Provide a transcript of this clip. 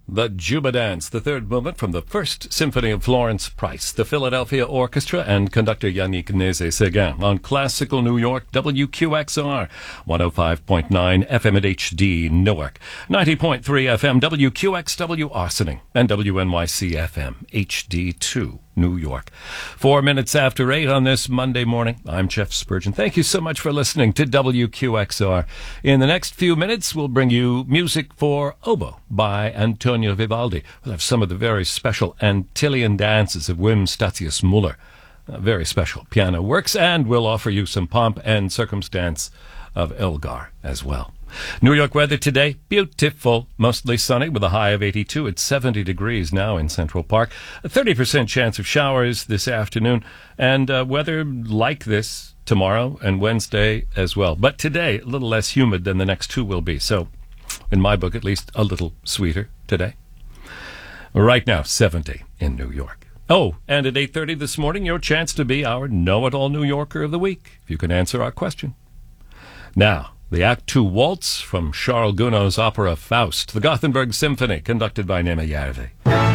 The Juba Dance, the third movement from the First Symphony of Florence Price, the Philadelphia Orchestra, and conductor Yannick Nézet-Séguin on Classical New York, WQXR, 105.9 FM at HD Newark, 90.3 FM WQXW Arsening, and WNYC FM HD2 New York. 4 minutes after 8 on this Monday morning. I'm Jeff Spurgeon. Thank you so much for listening to WQXR. In the next few minutes, we'll bring you music for oboe by Antonio Vivaldi. We'll have some of the very special Antillian dances of Wim Statius Muller. Very special piano works, and we'll offer you some pomp and circumstance of Elgar as well. New York weather today, beautiful, mostly sunny with a high of 82. It's 70 degrees now in Central Park. A 30% chance of showers this afternoon, and weather like this tomorrow and Wednesday as well. But today, a little less humid than the next two will be. So, in my book, at least a little sweeter today. Right now, 70 in New York. Oh, and at 8:30 this morning, your chance to be our Know-It-All New Yorker of the Week, if you can answer our question. Now, the Act Two Waltz from Charles Gounod's opera Faust, the Gothenburg Symphony, conducted by Nema Järvi.